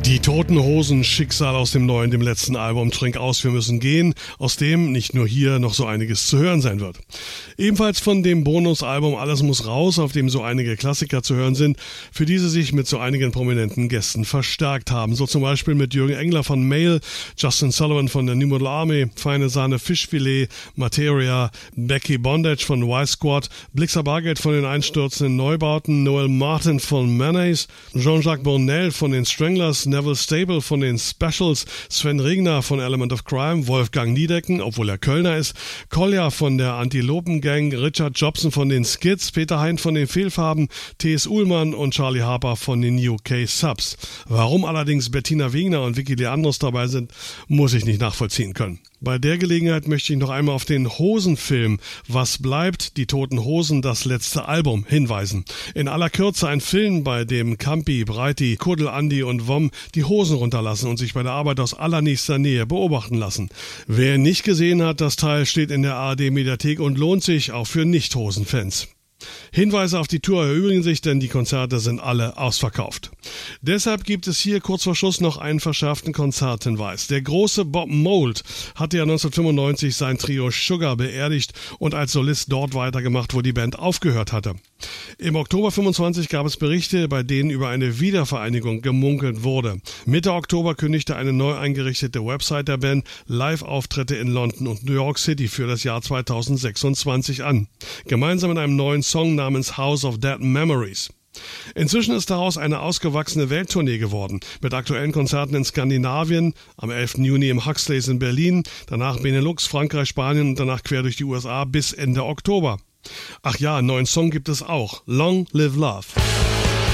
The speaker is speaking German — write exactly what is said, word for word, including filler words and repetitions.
Die Toten Hosen, Schicksal aus dem neuen, dem letzten Album Trink aus, wir müssen gehen, aus dem nicht nur hier noch so einiges zu hören sein wird. Ebenfalls von dem Bonusalbum Alles muss raus, auf dem so einige Klassiker zu hören sind, für die sie sich mit so einigen prominenten Gästen verstärkt haben. So zum Beispiel mit Jürgen Engler von Mail, Justin Sullivan von der New Model Army, Feine Sahne Fischfilet, Materia, Becky Bondage von Y-Squad, Blixer Bargeld von den einstürzenden Neubauten, Noel Martin von Mayonnaise, Jean-Jacques Bonnel von den Stranglers, Neville Stable von den Specials, Sven Regner von Element of Crime, Wolfgang Niedecken, obwohl er Kölner ist, Kolja von der Antilopen Gang, Richard Jobson von den Skids, Peter Hein von den Fehlfarben, T S. Uhlmann und Charlie Harper von den U K Subs. Warum allerdings Bettina Wegner und Vicky Leandros dabei sind, muss ich nicht nachvollziehen können. Bei der Gelegenheit möchte ich noch einmal auf den Hosenfilm Was bleibt? Die Toten Hosen, das letzte Album hinweisen. In aller Kürze ein Film, bei dem Campi, Breiti, Kuddel, Andi und Wom die Hosen runterlassen und sich bei der Arbeit aus allernächster Nähe beobachten lassen. Wer nicht gesehen hat, das Teil steht in der A R D-Mediathek und lohnt sich auch für Nicht-Hosen-Fans. Hinweise auf die Tour erübrigen sich, denn die Konzerte sind alle ausverkauft. Deshalb gibt es hier kurz vor Schluss noch einen verschärften Konzerthinweis. Der große Bob Mould hatte ja neunzehnhundertfünfundneunzig sein Trio Sugar beerdigt und als Solist dort weitergemacht, wo die Band aufgehört hatte. Im Oktober fünfundzwanzig gab es Berichte, bei denen über eine Wiedervereinigung gemunkelt wurde. Mitte Oktober kündigte eine neu eingerichtete Website der Band Live-Auftritte in London und New York City für das Jahr zweitausendsechsundzwanzig an. Gemeinsam mit einem neuen Song namens House of Dead Memories. Inzwischen ist daraus eine ausgewachsene Welttournee geworden, mit aktuellen Konzerten in Skandinavien, am elften Juni im Huxleys in Berlin, danach Benelux, Frankreich, Spanien und danach quer durch die U S A bis Ende Oktober. Ach ja, einen neuen Song gibt es auch, Long Live Love.